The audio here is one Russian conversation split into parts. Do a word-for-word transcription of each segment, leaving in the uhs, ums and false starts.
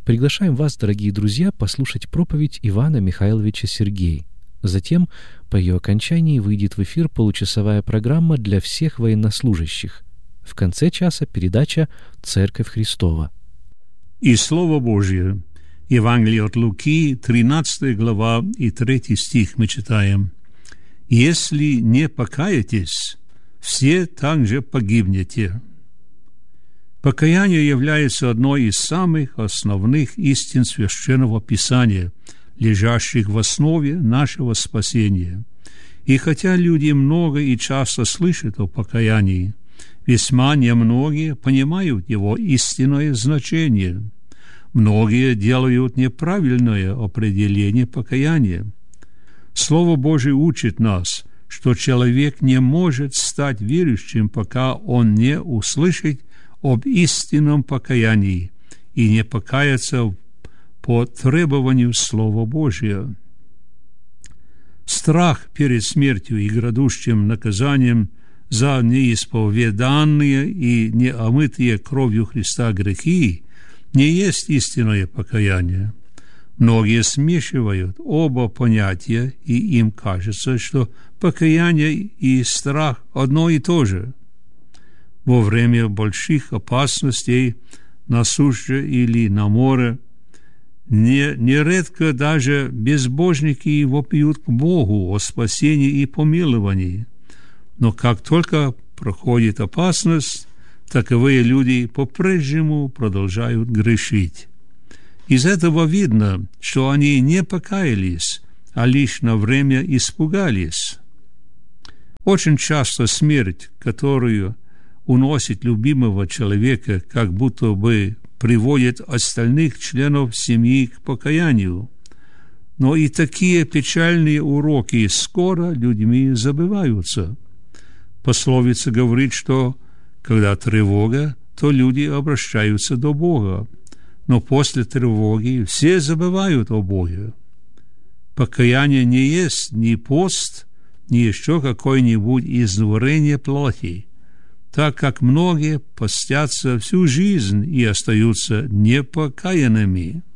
Приглашаем вас, дорогие друзья, послушать проповедь Ивана Михайловича Сергей. Затем, по ее окончании, выйдет в эфир получасовая программа для всех военнослужащих. В конце часа передача «Церковь Христова». И Слово Божье. Евангелие от Луки, тринадцатая глава и третий стих мы читаем. «Если не покаетесь, все также погибнете». Покаяние является одной из самых основных истин Священного Писания, лежащих в основе нашего спасения. И хотя люди много и часто слышат о покаянии, весьма немногие понимают его истинное значение. Многие делают неправильное определение покаяния. Слово Божие учит нас, что человек не может стать верующим, пока он не услышит об истинном покаянии и не покаяться по требованию Слова Божия. Страх перед смертью и грядущим наказанием за неисповеданные и неомытые кровью Христа грехи не есть истинное покаяние. Многие смешивают оба понятия, и им кажется, что покаяние и страх одно и то же. Во время больших опасностей на суше или на море не, нередко даже безбожники вопиют к Богу о спасении и помиловании. Но как только проходит опасность, таковые люди по-прежнему продолжают грешить. Из этого видно, что они не покаялись, а лишь на время испугались. Очень часто смерть, которую уносит любимого человека, как будто бы приводит остальных членов семьи к покаянию. Но и такие печальные уроки скоро людьми забываются. Пословица говорит, что когда тревога, то люди обращаются до Бога, но после тревоги все забывают о Боге. Покаяние не есть ни пост, ни еще какое-нибудь изнурение плоти, так как многие постятся всю жизнь и остаются непокаянными.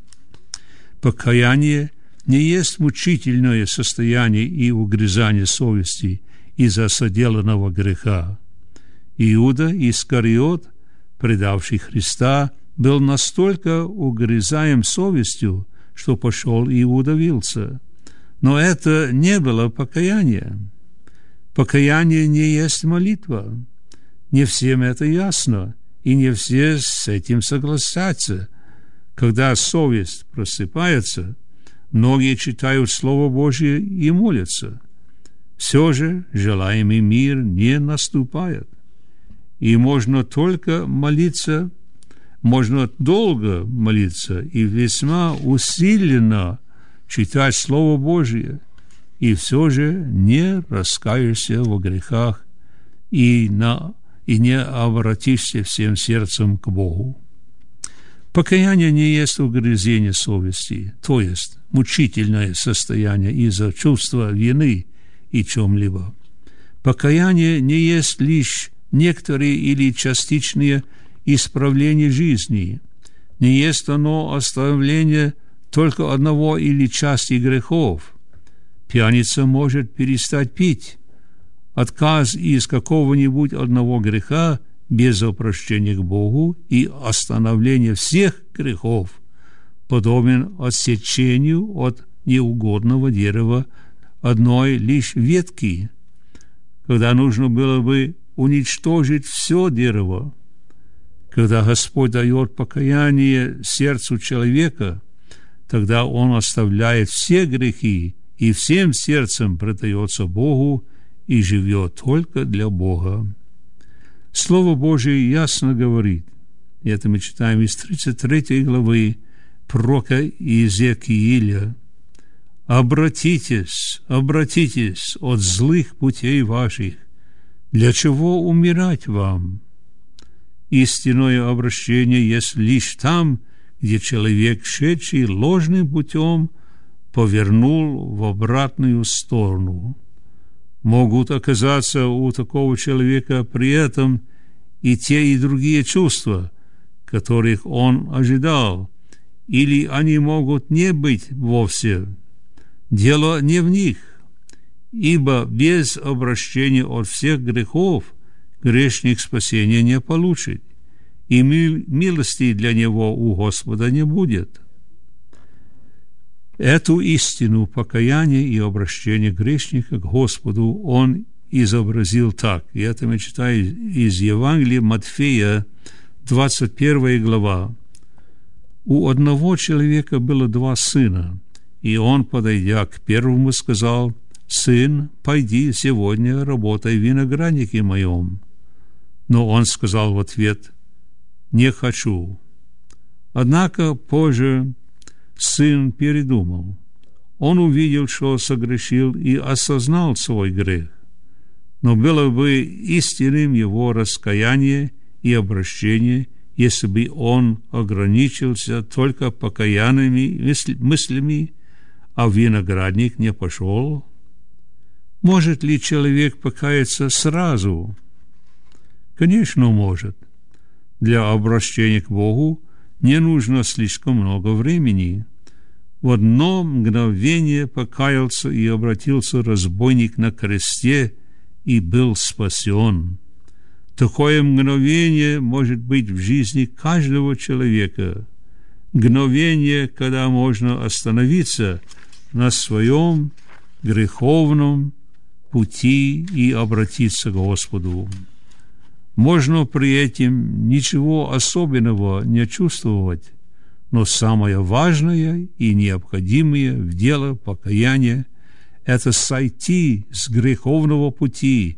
Покаяние не есть мучительное состояние и угрызание совести из-за соделанного греха. Иуда Искариот, предавший Христа, был настолько угрызаем совестью, что пошел и удавился. Но это не было покаяние. Покаяние не есть молитва. Не всем это ясно, и не все с этим согласятся. Когда совесть просыпается, многие читают Слово Божие и молятся. Все же желаемый мир не наступает. И можно только молиться, можно долго молиться и весьма усиленно читать Слово Божие, и все же не раскаешься во грехах и, на, и не обратишься всем сердцем к Богу. Покаяние не есть угрызение совести, то есть мучительное состояние из-за чувства вины и чем-либо. Покаяние не есть лишь некоторые или частичные исправления жизни, не есть оно оставление только одного или части грехов. Пьяница может перестать пить. Отказ из какого-нибудь одного греха без обращения к Богу и остановления всех грехов подобен отсечению от неугодного дерева одной лишь ветки, когда нужно было бы уничтожить все дерево. Когда Господь дает покаяние сердцу человека, тогда он оставляет все грехи и всем сердцем предается Богу и живет только для Бога. Слово Божие ясно говорит, и это мы читаем из тридцать третьей главы пророка Иезекииля: «Обратитесь, обратитесь от злых путей ваших, для чего умирать вам?» Истинное обращение есть лишь там, где человек, шедший ложным путем, повернул в обратную сторону. Могут оказаться у такого человека при этом и те, и другие чувства, которых он ожидал, или они могут не быть вовсе. Дело не в них, ибо без обращения от всех грехов грешник спасения не получит, и милости для него у Господа не будет. Эту истину покаяния и обращения грешника к Господу он изобразил так. И это мы читаем из Евангелия Матфея, двадцать первая глава. У одного человека было два сына, и он, подойдя к первому, сказал: «Сын, пойди сегодня работай в винограднике моем». Но он сказал в ответ: «Не хочу». Однако позже сын передумал. Он увидел, что согрешил, и осознал свой грех. Но было бы истинным его раскаяние и обращение, если бы он ограничился только покаянными мыслями, а в виноградник не пошел. Может ли человек покаяться сразу? Конечно, может. Для обращения к Богу не нужно слишком много времени. В одно мгновение покаялся и обратился разбойник на кресте и был спасен. Такое мгновение может быть в жизни каждого человека. Мгновение, когда можно остановиться на своем греховном пути и обратиться к Господу. Можно при этом ничего особенного не чувствовать, но самое важное и необходимое в дело покаяния – это сойти с греховного пути